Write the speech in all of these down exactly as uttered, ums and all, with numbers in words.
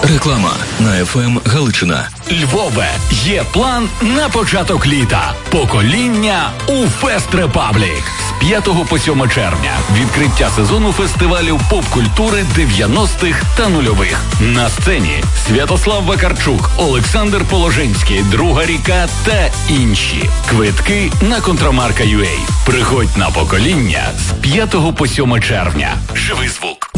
Реклама на еф ем Галичина. Львове, є план на початок літа. Покоління у Фест Репаблік. З п'ятого по сьоме червня. Відкриття сезону фестивалю поп-культури дев'яностих та нульових. На сцені Святослав Вакарчук, Олександр Положинський, Друга ріка та інші. Квитки на контрамарка точка ю а. Приходь на покоління з п'ятого по сьоме червня. Живий звук.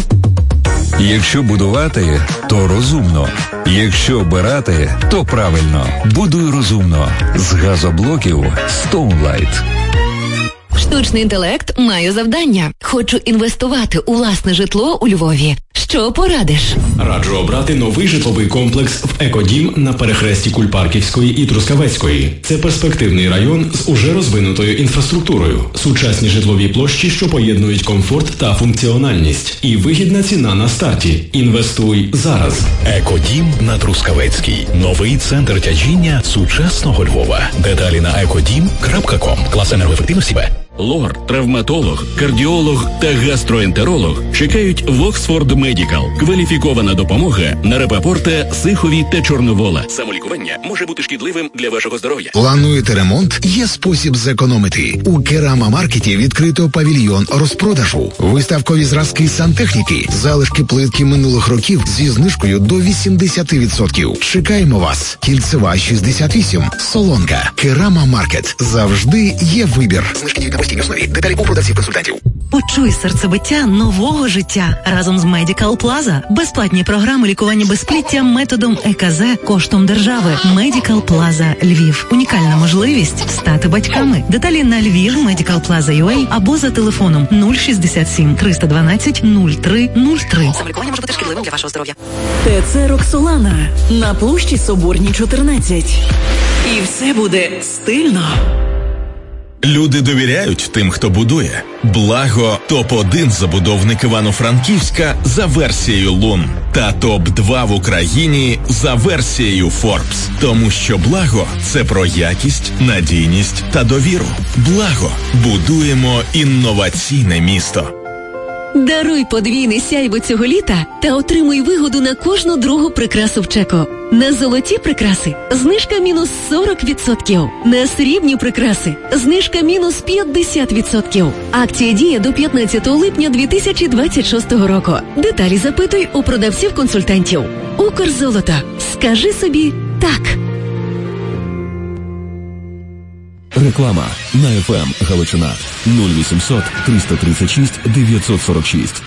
Якщо будувати, то розумно. Якщо обирати, то правильно. Будуй розумно. З газоблоків Stoneline. Штучний інтелект має завдання. Хочу інвестувати у власне житло у Львові. Що порадиш? Раджу обрати новий житловий комплекс в Екодім на перехресті Кульпарківської і Трускавецької. Це перспективний район з уже розвинутою інфраструктурою, сучасні житлові площі, що поєднують комфорт та функціональність, і вигідна ціна на старті. Інвестуй зараз. Екодім на Трускавецькій. Новий центр тяжіння сучасного Львова. Деталі на екодім крапка ком. Клас енергоефективності Б. Лор, травматолог, кардіолог та гастроентеролог чекають в Оксфорд Медікал. Кваліфікована допомога на Рапапорта, Сихові та Чорновола. Самолікування може бути шкідливим для вашого здоров'я. Плануєте ремонт? Є спосіб зекономити. У Керама Маркеті відкрито павільйон розпродажу. Виставкові зразки сантехніки, залишки плитки минулих років зі знижкою до вісімдесят відсотків. Чекаємо вас. Кільцева шістдесят вісім. Солонка. Керама Маркет. Завжди є вибір. Знижки на постійній основі. Деталі у продавців-консультантів. Почуй серцебиття нового життя разом з Medical Plaza. Безплатні програми лікування безпліття методом е ка зет коштом держави. Medical Plaza Львів. Унікальна можливість стати батьками. Деталі на Львів Medical Plaza точка ю а або за телефоном нуль шістдесят сім триста дванадцять нуль три нуль три. Самолікування може бути шкідливим для вашого здоров'я. ТЦ Роксолана на площі Соборній чотирнадцять. І все буде стильно. Люди довіряють тим, хто будує. Благо топ один забудовник Івано-Франківська за версією Лун та топ два в Україні за версією Forbes. Тому що Благо – це про якість, надійність та довіру. Благо. Будуємо інноваційне місто. Даруй подвійне сяйво цього літа та отримуй вигоду на кожну другу прикрасу в чеку. На золоті прикраси знижка мінус сорок відсотків. На срібні прикраси знижка мінус п'ятдесят відсотків. Акція діє до п'ятнадцятого липня дві тисячі двадцять шостого року. Деталі запитуй у продавців-консультантів. Укрзолото. Скажи собі так. Реклама на еф ем Галичина нуль вісімсот триста тридцять шість дев'ятсот сорок шість.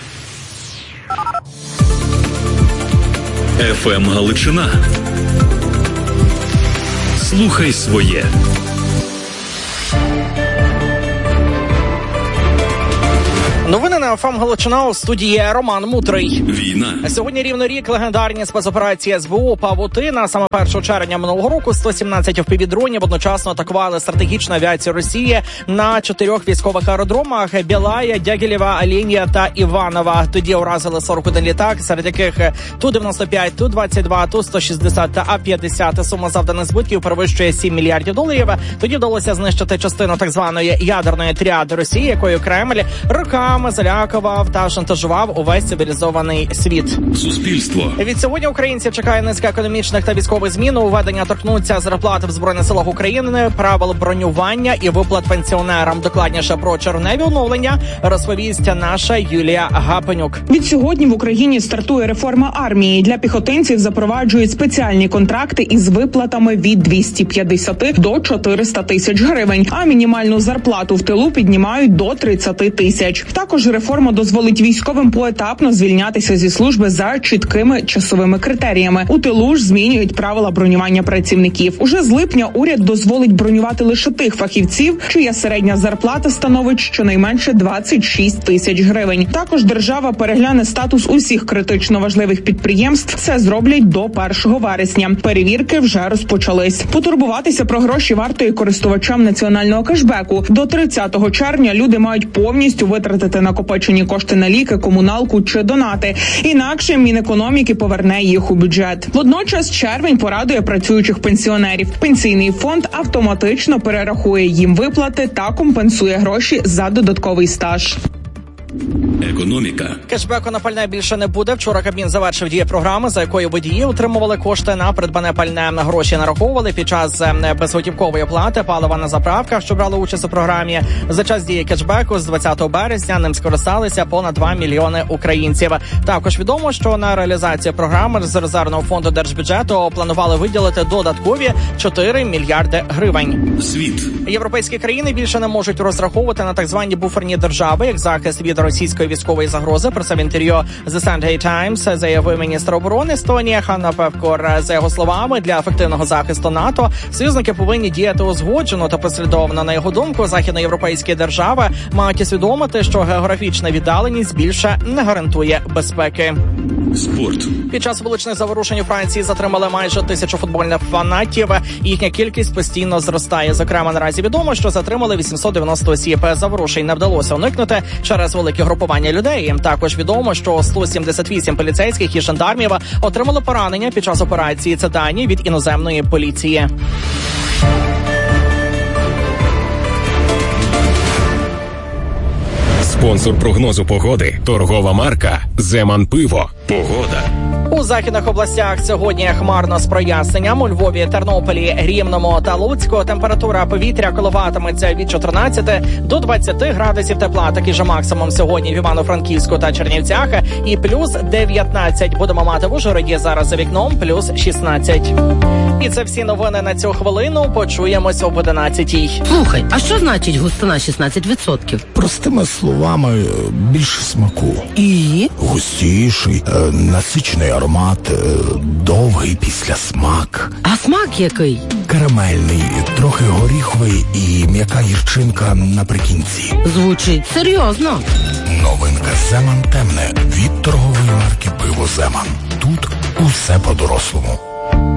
еф ем Галичина. Слухай своє. Новини на еф ем Галичина, у студії Роман Мутрий. Війна. Сьогодні рівно рік легендарні спецоперації ес бе у «Павутина». Саме першого червня минулого року сто сімнадцять еф пі ві-дронів одночасно атакували стратегічну авіацію Росії на чотирьох військових аеродромах – Білая, Дягілєва, Оленя та Іванова. Тоді уразили сорок один літак, серед яких Ту дев'яносто п'ять, Ту двадцять два, Ту сто шістдесят та А п'ятдесят. Сума завданих збитків перевищує сім мільярдів доларів. Тоді вдалося знищити частину так званої ядерної тріади Росії, якою Кремль роками залякував та шантажував увесь цивілізований світ. Суспільство. Від сьогодні українців чекає низка економічних та військових змін. Уведення торкнуться зарплати в Збройних силах України, правил бронювання і виплат пенсіонерам. Докладніше про червневі оновлення розповість наша Юлія Гапенюк. Від сьогодні в Україні стартує реформа армії. Для піхотинців запроваджують спеціальні контракти із виплатами від двісті п'ятдесят до чотириста тисяч гривень, а мінімальну зарплату в тилу піднімають до тридцять тисяч. Також реформа дозволить військовим поетапно звільнятися зі служби за чіткими часовими критеріями. У тилу ж змінюють правила бронювання працівників. Уже з липня уряд дозволить бронювати лише тих фахівців, чия середня зарплата становить щонайменше двадцять шість тисяч гривень. Також держава перегляне статус усіх критично важливих підприємств. Це зроблять до першого вересня. Перевірки вже розпочались. Потурбуватися про гроші варто і користувачам національного кешбеку. До тридцятого червня люди мають повністю витратити накопичені кошти на ліки, комуналку чи донати. Інакше Мінекономіки поверне їх у бюджет. Водночас червень порадує працюючих пенсіонерів. Пенсійний фонд автоматично перерахує їм виплати та компенсує гроші за додатковий стаж. Економіка. Кешбеку на пальне більше не буде. Вчора Кабмін завершив дії програми, за якою водії отримували кошти на придбане пальне. Гроші нараховували під час безготівкової оплати палива на заправках, що брали участь у програмі. За час дії кешбеку з двадцятого березня ним скористалися понад два мільйони українців. Також відомо, що на реалізацію програми з резервного фонду держбюджету планували виділити додаткові чотири мільярди гривень. Світ. Європейські країни більше не можуть розраховувати на так звані буферні держави, як захист від російської військової загрози. Про це в інтерв'ю The Sunday Times заявив міністр оборони Естонії Ханна Певкор. За його словами, для ефективного захисту НАТО союзники повинні діяти узгоджено та послідовно. На його думку, західноєвропейські держави мають усвідомити, що географічна віддаленість більше не гарантує безпеки. Спорт. Під час вуличних заворушень у Франції затримали майже тисячу футбольних фанатів. Їхня кількість постійно зростає. Зокрема, наразі відомо, що затримали вісімсот дев'яносто осіб. Заворушень не вдалося уникнути через велике групування людей. Також відомо, що сто сімдесят вісім поліцейських і жандармів отримали поранення під час операції. Це дані від іноземної поліції. Спонсор прогнозу погоди – торгова марка «Земан Пиво». Погода. У західних областях сьогодні хмарно з проясненням. У Львові, Тернополі, Рівному та Луцьку температура повітря коливатиметься від чотирнадцяти до двадцяти градусів тепла. Такий же максимум сьогодні в Івано-Франківську та Чернівцях. І плюс дев'ятнадцять будемо мати в Ужгороді. Зараз за вікном плюс шістнадцять. І це всі новини на цю хвилину. Почуємось об одинадцятій. Слухай, а що значить густина шістнадцять відсотків? Простими словами, більше смаку. І? Густіший, насичений аромат, довгий післясмак. А смак який? Карамельний, трохи горіховий і м'яка гірчинка наприкінці. Звучить серйозно. Новинка «Земан темне» від торгової марки «Пиво Земан». Тут усе по-дорослому.